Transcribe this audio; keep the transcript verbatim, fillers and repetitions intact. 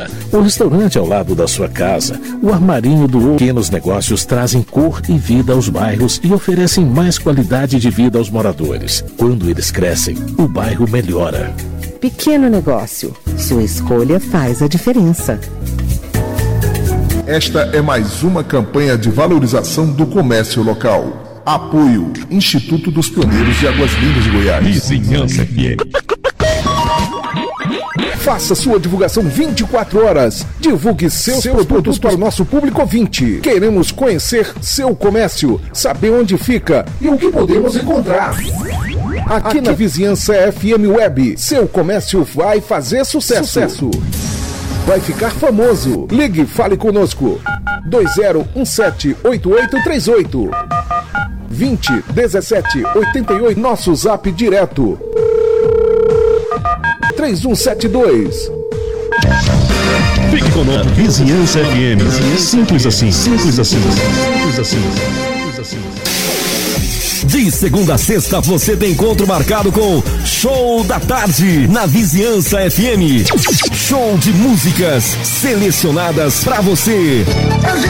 esquina, o restaurante ao lado da sua casa, o armarinho do outro. Pequenos negócios trazem cor e vida aos bairros e oferecem mais qualidade de vida aos moradores. Quando eles crescem, o bairro melhora. Pequeno negócio. Sua escolha faz a diferença. Esta é mais uma campanha de valorização do comércio local. Apoio Instituto dos Pioneiros de Águas Lindas de Goiás. Vizinhança F M. Faça sua divulgação vinte e quatro horas. Divulgue seus, seus produtos, produtos para o nosso público ouvinte. Queremos conhecer seu comércio, saber onde fica e o que podemos encontrar. Aqui, Aqui na Vizinhança F M Web, seu comércio vai fazer sucesso. sucesso. Vai ficar famoso. Ligue, fale conosco. dois zero um sete oito oito três oito vinte dezessete oitenta e oito. Nosso zap direto três um sete dois. Fique conosco. Vizinhança F M. Simples assim, simples assim, simples assim, simples assim. De segunda a sexta você tem encontro marcado com Show da Tarde na Vizinhança F M. Show de músicas selecionadas pra você.